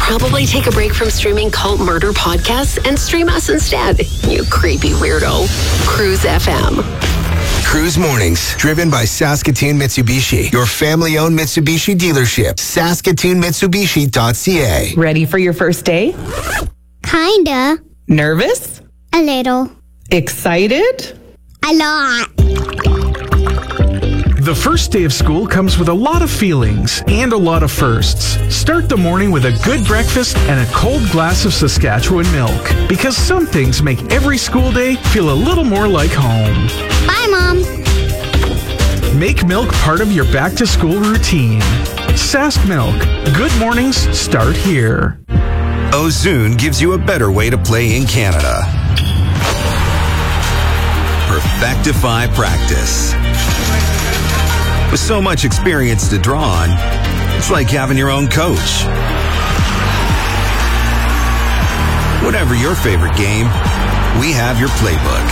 probably take a break from streaming cult murder podcasts and stream us instead, you creepy weirdo. Cruise FM. Cruise Mornings, driven by Saskatoon Mitsubishi, your family-owned Mitsubishi dealership. SaskatoonMitsubishi.ca. Ready for your first day? Kinda. Nervous? A little. Excited? A lot. The first day of school comes with a lot of feelings and a lot of firsts. Start the morning with a good breakfast and a cold glass of Saskatchewan milk, because some things make every school day feel a little more like home. Bye, Mom. Make milk part of your back-to-school routine. Sask Milk. Good mornings start here. Ozoon gives you a better way to play in Canada. Perfectify practice. With so much experience to draw on, it's like having your own coach. Whatever your favorite game, we have your playbook.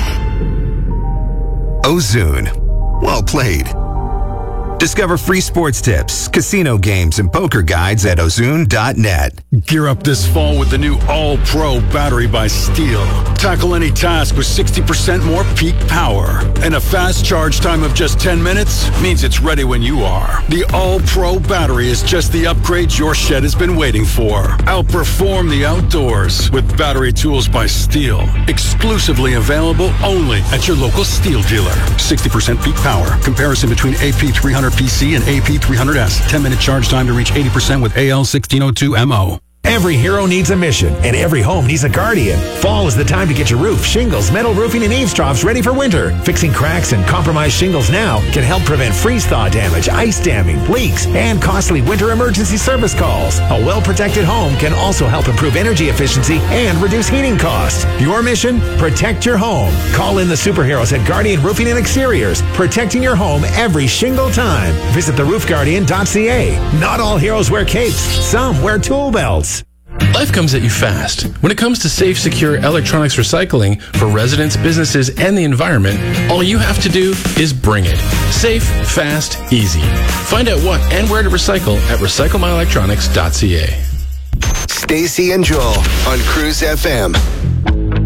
Ozoon. Well played. Discover free sports tips, casino games, and poker guides at ozoon.net. Gear up this fall with the new All-Pro battery by Steel. Tackle any task with 60% more peak power. And a fast charge time of just 10 minutes means it's ready when you are. The All-Pro battery is just the upgrade your shed has been waiting for. Outperform the outdoors with battery tools by Steel. Exclusively available only at your local Steel dealer. 60% peak power. Comparison between AP300PC and AP300S. 10-minute charge time to reach 80% with AL1602MO. Every hero needs a mission, and every home needs a guardian. Fall is the time to get your roof, shingles, metal roofing, and eaves troughs ready for winter. Fixing cracks and compromised shingles now can help prevent freeze-thaw damage, ice damming, leaks, and costly winter emergency service calls. A well-protected home can also help improve energy efficiency and reduce heating costs. Your mission? Protect your home. Call in the superheroes at Guardian Roofing and Exteriors, protecting your home every shingle time. Visit theroofguardian.ca. Not all heroes wear capes. Some wear tool belts. Life comes at you fast. When it comes to safe, secure electronics recycling for residents, businesses, and the environment, all you have to do is bring it. Safe, fast, easy. Find out what and where to recycle at recyclemyelectronics.ca. Stacy and Joel on Cruise FM.